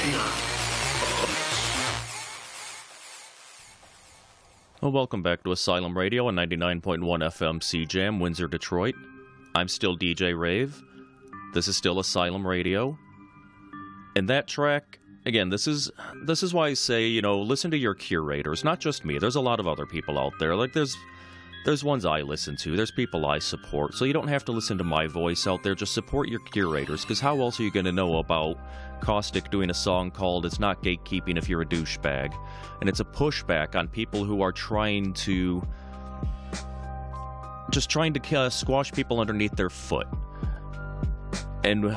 Well, welcome back to Asylum Radio on 99.1 FM CJAM, Windsor, Detroit. I'm still DJ Rave. This is still Asylum Radio. And that track, again, this is why I say, listen to your curators, not just me. There's a lot of other people out there. Like, there's ones I listen to. There's people I support. So you don't have to listen to my voice out there. Just support your curators, because how else are you going to know about Caustic doing a song called It's Not Gatekeeping If You're a Douchebag? And it's a pushback on people who are trying to squash people underneath their foot. And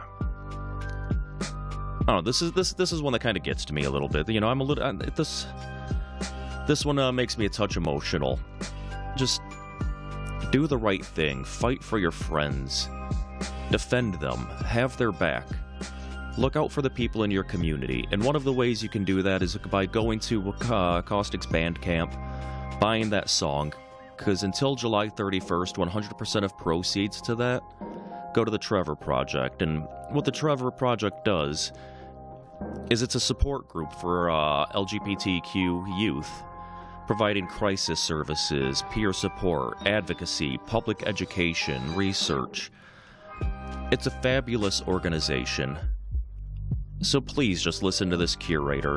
I don't know, this is one that kind of gets to me a little bit. I'm a little this one makes me a touch emotional. Just do the right thing. Fight for your friends. Defend them. Have their back. Look out for the people in your community. And one of the ways you can do that is by going to Caustic's Bandcamp, buying that song. Because until July 31st, 100% of proceeds to that go to the Trevor Project. And what the Trevor Project does is it's a support group for LGBTQ youth, providing crisis services, peer support, advocacy, public education, research. It's a fabulous organization. So please just listen to this curator.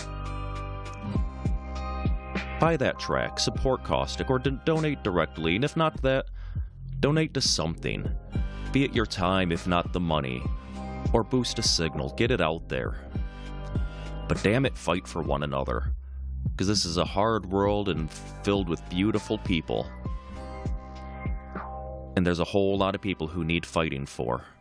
Buy that track, support Caustic, or donate directly, and if not that, donate to something. Be it your time, if not the money. Or boost a signal, get it out there. But damn it, fight for one another. Because this is a hard world and filled with beautiful people. And there's a whole lot of people who need fighting for.